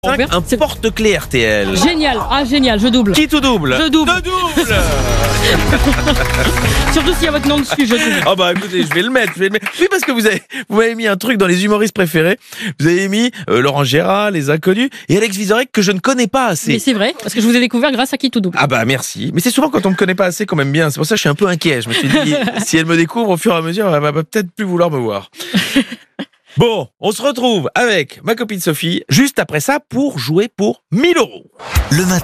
Un porte-clés RTL. Génial, génial, je double. Qui tout double? Je double. Deux doubles. Surtout s'il y a votre nom dessus, je double. Oh bah écoutez, je vais le mettre. Oui, parce que vous m'avez mis un truc dans les humoristes préférés. Vous avez mis Laurent Gérard, Les Inconnus et Alex Vizorek que je ne connais pas assez. Mais c'est vrai, parce que je vous ai découvert grâce à Qui tout double. Ah bah merci. Mais c'est souvent quand on me connaît pas assez qu'on m'aime bien. C'est pour ça que je suis un peu inquiet. Je me suis dit, si elle me découvre au fur et à mesure, elle va peut-être plus vouloir me voir. Bon, on se retrouve avec ma copine Sophie juste après ça pour jouer pour 1 000 €. Le matin.